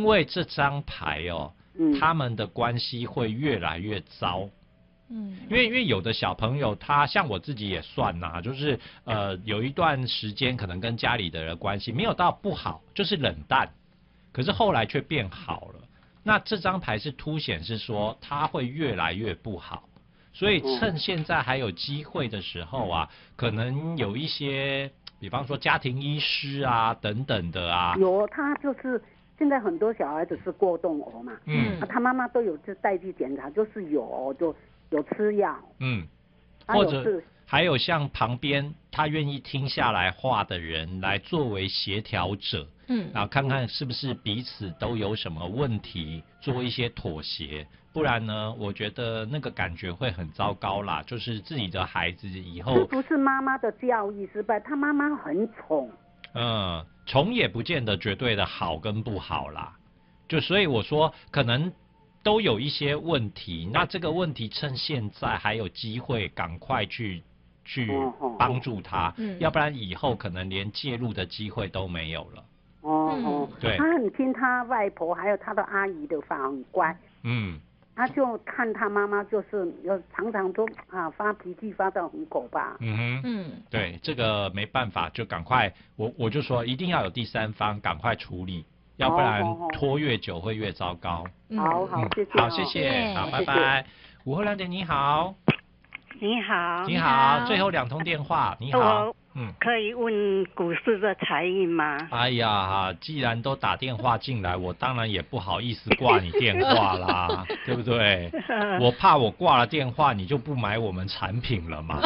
因为这张牌他们的关系会越来越糟。因为有的小朋友他像我自己也算呐，就是有一段时间可能跟家里的人关系没有到不好，就是冷淡，可是后来却变好了。那这张牌是凸显是说他会越来越不好，所以趁现在还有机会的时候啊，可能有一些比方说家庭医师啊等等的啊。 有，他就是现在很多小孩子是过动儿嘛，他妈妈都有就带去检查，就是就有吃药， 或者还有像旁边他愿意听下来话的人来作为协调者，然后看看是不是彼此都有什么问题，做一些妥协，不然呢，我觉得那个感觉会很糟糕啦，就是自己的孩子以后是不是妈妈的教育失败？他妈妈很宠， 宠也不见得绝对的好跟不好啦，就所以我说可能都有一些问题，那这个问题趁现在还有机会赶快去帮助他，要不然以后可能连介入的机会都没有了。对， 他很听他外婆还有他的阿姨的话，很乖。他就看他妈妈就是常常都发脾气发到很可怕。 对，这个没办法，就赶快我就说一定要有第三方，赶快处理，要不然拖越久会越糟糕。 好，谢谢。 好，谢谢，好，拜拜。午后2点，你好。 你好。 你好，最后2通电话，你好。 可以问股市的财运吗？ 哎呀，既然都打电话进来，我当然也不好意思挂你电话啦，对不对？我怕我挂了电话，你就不买我们产品了嘛。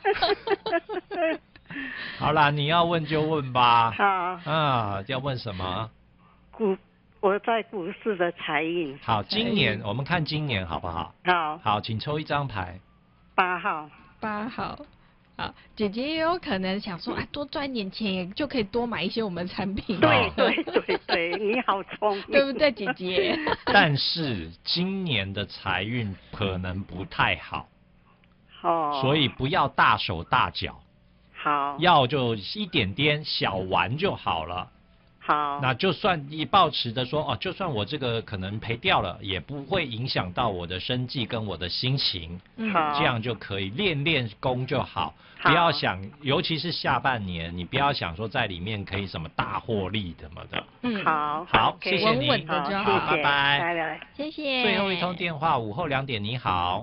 好啦，你要问就问吧。 好。 要问什么？ 我在股市的财运。 好，今年我们看今年好不好？好，请抽一张牌。 8号。 8号。好，姐姐也有可能想说多赚点钱，也就可以多买一些我们产品。 对，你好聪明， 对不对，姐姐？ 但是今年的财运可能不太好，所以不要大手大脚。 好， 要就一点点小玩就好了。 好， 那就算你抱持的说就算我这个可能赔掉了，也不会影响到我的生计跟我的心情。这样就可以练功就好，不要想，尤其是下半年，你不要想说在里面可以什么大获利什么的。好，谢谢你， 稳的就好， 拜拜， 谢谢。 最后一通电话，午后2点，你好。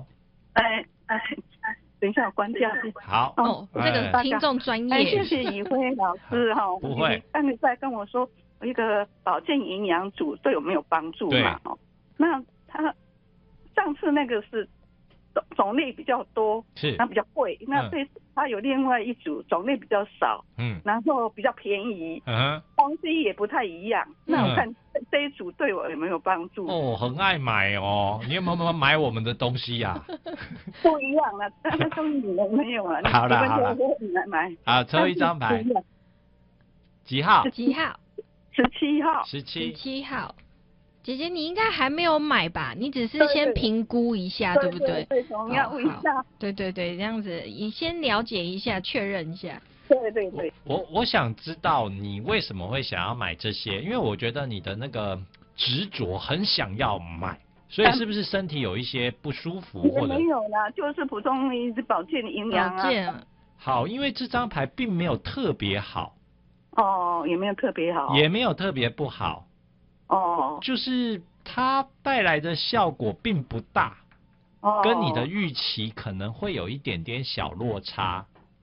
等一下，我关掉。 好。 这个听众专业。 谢谢宇辉老师哈。 不会。 但是在跟我说一个保健营养组对有没有帮助嘛？那他上次那个是种类比较多，那比较贵。那这次他有另外一组种类比较少，然后比较便宜，东西也不太一样。那我看这一组对我有没有帮助？ 很爱买哦。你有没有买我们的东西呀？ 不一样了，但是东西你们没有了。 好了， 你来买。 好，抽一张牌。几号 ？17号。 17号。 17号。姐姐，你应该还没有买吧？你只是先评估一下，对不对？ 对，总要问一下。 对，这样子，你先了解一下，确认一下。 对。 我想知道你为什么会想要买这些，因为我觉得你的那个执着很想要买，所以是不是身体有一些不舒服或者？ 没有啦，就是普通一直保健营养啊。 好，因为这张牌并没有特别好。 也没有特别好。 也没有特别不好。就是它带来的效果并不大，跟你的预期可能会有一点点小落差。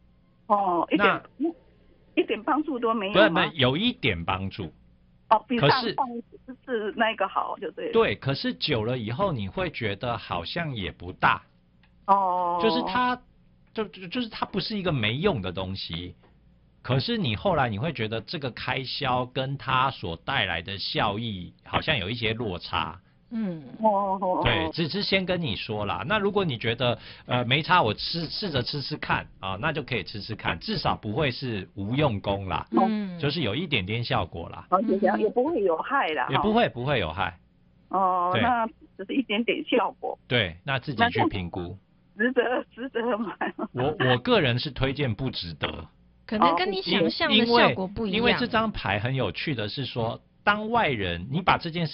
一点帮助都没有吗？ 不，有一点帮助。 比上是那个好就对了。 对，可是久了以后你会觉得好像也不大。就是它就是它不是一个没用的东西。可是你后来你会觉得这个开销跟它所带来的效益好像有一些落差。对，只是先跟你说啦。那如果你觉得没差，我试着吃看那就可以吃看，至少不会是无用功啦。就是有一点点效果啦。 也不会有害啦。 也不会有害。 那只是一点点效果。 对，那自己去评估。 值得买。 我个人是推荐不值得。 可能跟你想象的效果不一样。 因为这张牌很有趣的是说，当外人你把这件事